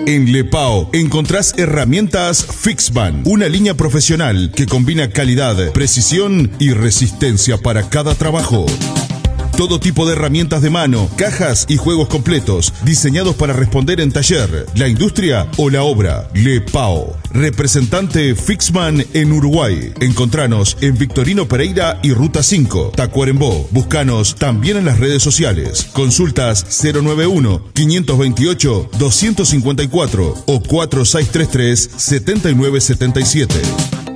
En Lepao encontrás herramientas Fixman, una línea profesional que combina calidad, precisión y resistencia para cada trabajo. Todo tipo de herramientas de mano, cajas y juegos completos, diseñados para responder en taller, la industria o la obra. Lepao, representante Fixman en Uruguay. Encontranos en Victorino Pereira y Ruta 5, Tacuarembó. Búscanos también en las redes sociales. Consultas 091-528-254 o 4633-7977.